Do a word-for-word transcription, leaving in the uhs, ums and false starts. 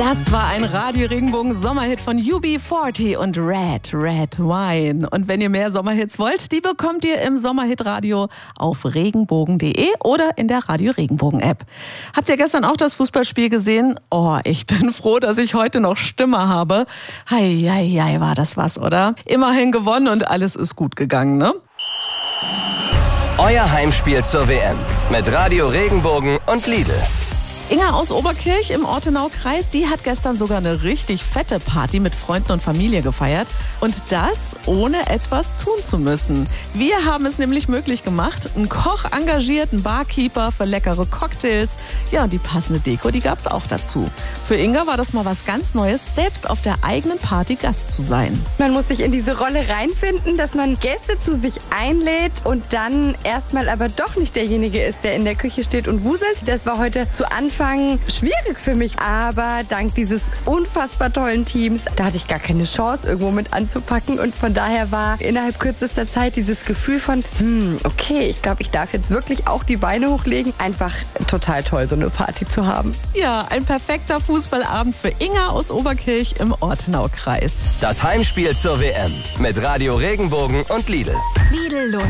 Das war ein Radio Regenbogen Sommerhit von U B vierzig und Red, Red Wine. Und wenn ihr mehr Sommerhits wollt, die bekommt ihr im Sommerhit-Radio auf regenbogen punkt de oder in der Radio Regenbogen App. Habt ihr gestern auch das Fußballspiel gesehen? Oh, ich bin froh, dass ich heute noch Stimme habe. Hei, hei, hei, war das was, oder? Immerhin gewonnen und alles ist gut gegangen, ne? Euer Heimspiel zur W M mit Radio Regenbogen und Lidl. Inga aus Oberkirch im Ortenau-Kreis, die hat gestern sogar eine richtig fette Party mit Freunden und Familie gefeiert. Und das ohne etwas tun zu müssen. Wir haben es nämlich möglich gemacht. Ein Koch engagiert, einen Barkeeper für leckere Cocktails. Ja, und die passende Deko, die gab's auch dazu. Für Inga war das mal was ganz Neues, selbst auf der eigenen Party Gast zu sein. Man muss sich in diese Rolle reinfinden, dass man Gäste zu sich einlädt und dann erstmal aber doch nicht derjenige ist, der in der Küche steht und wuselt. Das war heute zu Anfang schwierig für mich, aber dank dieses unfassbar tollen Teams, da hatte ich gar keine Chance, irgendwo mit anzupacken und von daher war innerhalb kürzester Zeit dieses Gefühl von, hm, okay, ich glaube, ich darf jetzt wirklich auch die Beine hochlegen. Einfach total toll, so eine Party zu haben. Ja, ein perfekter Fußballabend für Inga aus Oberkirch im Ortenau-Kreis. Das Heimspiel zur W M mit Radio Regenbogen und Lidl. Lidl lohnt